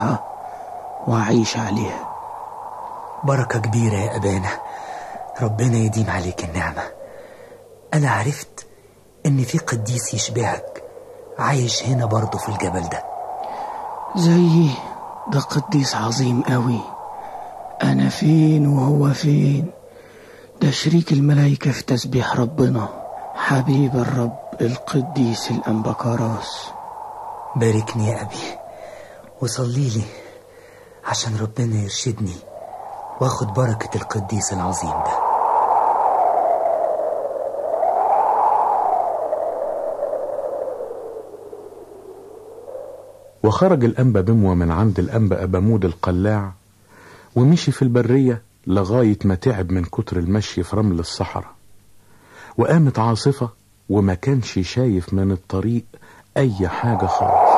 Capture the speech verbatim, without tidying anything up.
وأعيش عليها. بركة كبيرة يا أبانا، ربنا يديم عليك النعمة. أنا عرفت إن في قديس يشبهك عايش هنا برضه في الجبل ده. زيي؟ ده قديس عظيم قوي. أنا فين وهو فين؟ ده شريك الملائكة في تسبيح ربنا، حبيب الرب القديس الأنبكاراس. باركني يا أبي وصلي لي عشان ربنا يرشدني واخد بركة القديس العظيم ده. وخرج الأنبا بموى من عند الأنبا أبامود القلاع ومشي في البرية لغاية ما تعب من كتر المشي في رمل الصحراء، وقامت عاصفة وما كانش شايف من الطريق أي حاجة خالص.